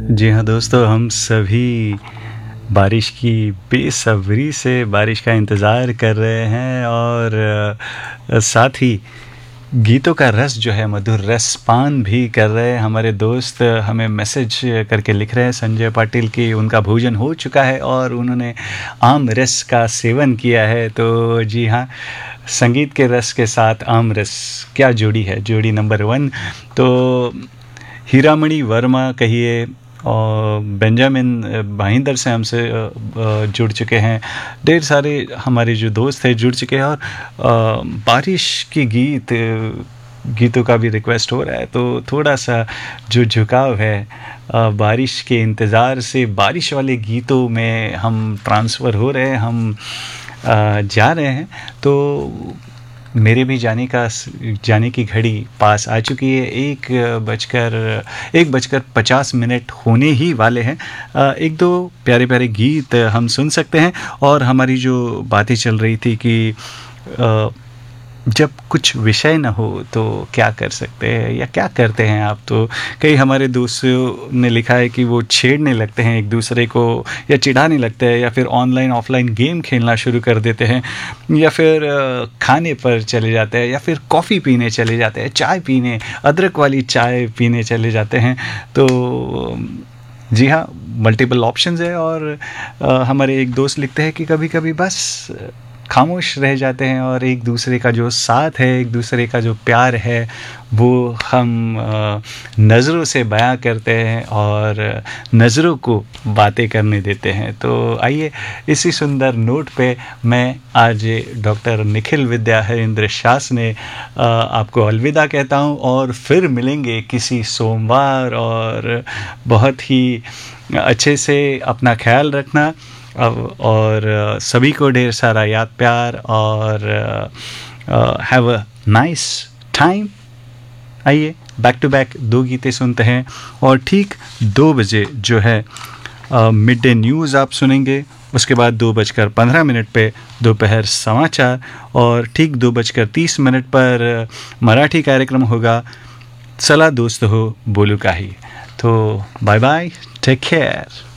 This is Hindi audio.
जी हाँ दोस्तों, हम सभी बारिश की बेसब्री से बारिश का इंतज़ार कर रहे हैं और साथ ही गीतों का रस जो है मधुर रस पान भी कर रहे हैं। हमारे दोस्त हमें मैसेज करके लिख रहे हैं संजय पाटिल कि उनका भोजन हो चुका है और उन्होंने आम रस का सेवन किया है। तो जी हाँ, संगीत के रस के साथ आम रस क्या जोड़ी है, जोड़ी नंबर 1। तो हीरामणि वर्मा कहिए और बेंजामिन भाईंदर से हमसे जुड़ चुके हैं। ढेर सारे हमारे जो दोस्त हैं जुड़ चुके हैं और बारिश के गीतों का भी रिक्वेस्ट हो रहा है। तो थोड़ा सा जो झुकाव है बारिश के इंतज़ार से बारिश वाले गीतों में हम ट्रांसफ़र हो रहे हैं, हम जा रहे हैं। तो मेरे भी जाने की घड़ी पास आ चुकी है। 1:50 होने ही वाले हैं। एक दो प्यारे प्यारे गीत हम सुन सकते हैं। और हमारी जो बातें चल रही थी कि जब कुछ विषय न हो तो क्या कर सकते हैं या क्या करते हैं आप। तो कई हमारे दोस्तों ने लिखा है कि वो छेड़ने लगते हैं एक दूसरे को या चिढ़ाने लगते हैं या फिर ऑनलाइन ऑफलाइन गेम खेलना शुरू कर देते हैं या फिर खाने पर चले जाते हैं या फिर कॉफ़ी पीने चले जाते हैं, चाय पीने, अदरक वाली चाय पीने चले जाते हैं। तो जी हाँ, मल्टीपल ऑप्शंस है। और हमारे एक दोस्त लिखते हैं कि कभी कभी बस खामोश रह जाते हैं और एक दूसरे का जो साथ है, एक दूसरे का जो प्यार है वो हम नज़रों से बयां करते हैं और नज़रों को बातें करने देते हैं। तो आइए इसी सुंदर नोट पे मैं आज डॉक्टर निखिल विद्या हरेंद्र शास ने आपको अलविदा कहता हूं और फिर मिलेंगे किसी सोमवार। और बहुत ही अच्छे से अपना ख्याल रखना और सभी को ढेर सारा याद प्यार और हैव अ नाइस टाइम। आइए बैक टू बैक 2 गीतें सुनते हैं और ठीक 2 बजे जो है मिड डे न्यूज़ आप सुनेंगे। उसके बाद 2:15 पे दोपहर समाचार और ठीक 2:30 पर मराठी कार्यक्रम होगा सला दोस्त हो बोलू काही। तो बाय बाय, टेक केयर।